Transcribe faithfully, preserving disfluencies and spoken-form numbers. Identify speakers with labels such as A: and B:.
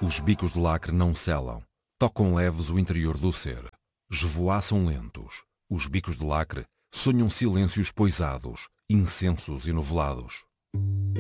A: Os bicos de lacre não selam, tocam leves o interior do ser. Esvoaçam lentos. Os bicos de lacre sonham silêncios poisados, incensos e novelados.